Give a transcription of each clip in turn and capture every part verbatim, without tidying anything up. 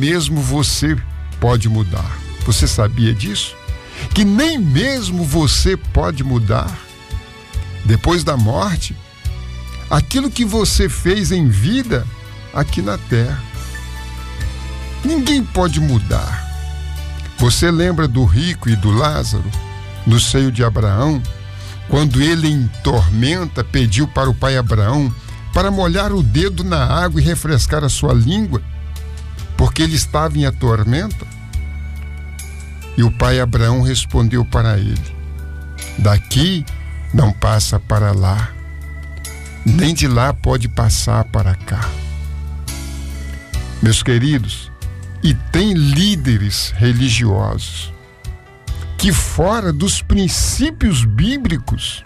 mesmo você pode mudar. Você sabia disso? Que nem mesmo você pode mudar. Depois da morte, aquilo que você fez em vida aqui na terra, ninguém pode mudar. Você lembra do rico e do Lázaro no seio de Abraão, quando ele em tormenta pediu para o pai Abraão para molhar o dedo na água e refrescar a sua língua, porque ele estava em tormenta? E o pai Abraão respondeu para ele: daqui não passa para lá, nem de lá pode passar para cá. Meus queridos, e tem líderes religiosos que, fora dos princípios bíblicos,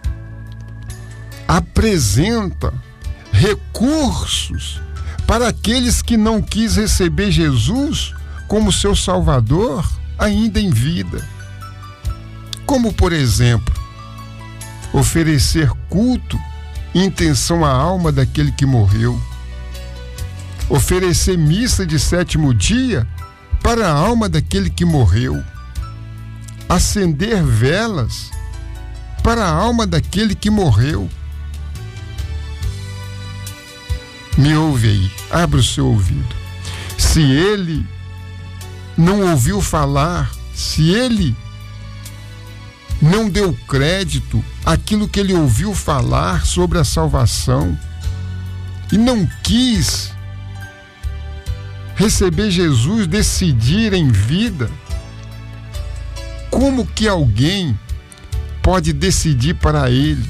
apresentam recursos para aqueles que não quis receber Jesus como seu Salvador ainda em vida. Como, por exemplo, oferecer culto em intenção à alma daquele que morreu, oferecer missa de sétimo dia para a alma daquele que morreu, acender velas para a alma daquele que morreu. Me ouve aí, abra o seu ouvido. Se ele não ouviu falar, se ele não deu crédito àquilo que ele ouviu falar sobre a salvação e não quis receber Jesus, decidir em vida, como que alguém pode decidir para ele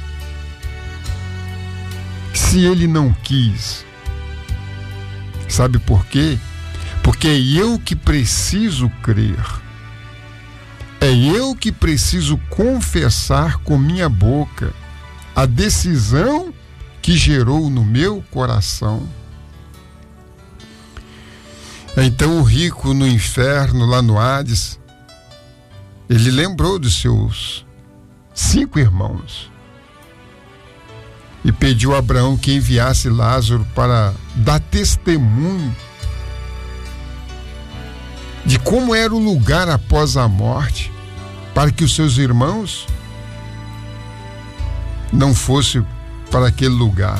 se ele não quis? Sabe por quê? Porque é eu que preciso crer. É eu que preciso confessar com minha boca a decisão que gerou no meu coração. Então o rico no inferno, lá no Hades, ele lembrou dos seus cinco irmãos e pediu a Abraão que enviasse Lázaro para dar testemunho de como era o lugar após a morte, para que os seus irmãos não fossem para aquele lugar.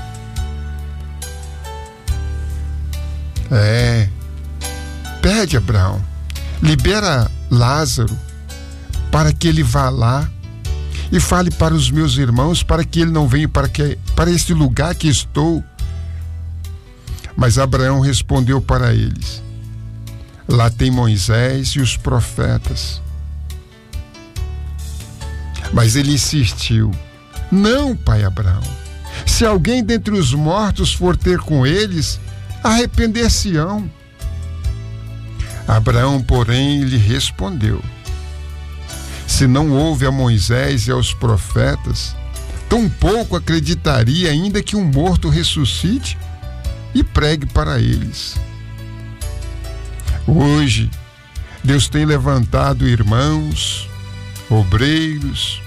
É, pede, Abraão, libera Lázaro para que ele vá lá e fale para os meus irmãos para que ele não venha para, que, para este lugar que estou. Mas Abraão respondeu para eles: lá tem Moisés e os profetas. Mas ele insistiu: não, pai Abraão, se alguém dentre os mortos for ter com eles, arrepender-se-ão. Abraão, porém, lhe respondeu: se não houve a Moisés e aos profetas, tampouco acreditaria ainda que um morto ressuscite e pregue para eles. Hoje, Deus tem levantado irmãos, obreiros.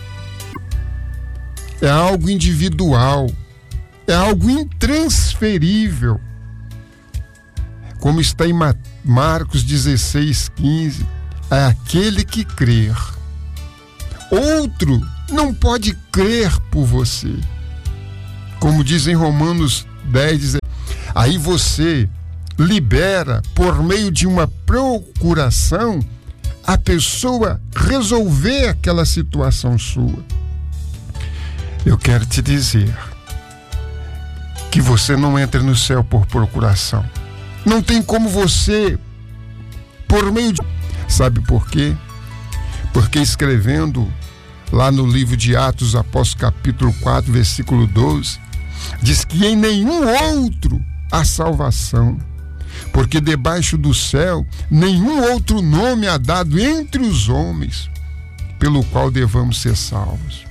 É algo individual, é algo intransferível. Como está em Marcos dezesseis, quinze, é aquele que crer. Outro não pode crer por você. Como diz em Romanos dez, aí você libera, por meio de uma procuração, a pessoa resolver aquela situação sua. Eu quero te dizer que você não entra no céu por procuração. Não tem como você, por meio de... Sabe por quê? Porque escrevendo lá no livro de Atos, Apóstolos, capítulo quatro, versículo doze, diz que em nenhum outro há salvação, porque debaixo do céu nenhum outro nome há dado entre os homens pelo qual devamos ser salvos.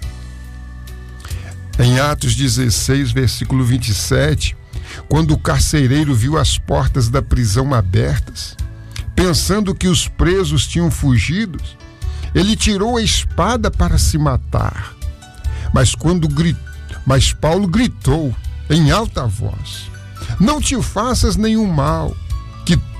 Em Atos dezesseis, versículo vinte e sete, quando o carcereiro viu as portas da prisão abertas, pensando que os presos tinham fugido, ele tirou a espada para se matar. Mas quando grit... mas Paulo gritou em alta voz: não te faças nenhum mal, que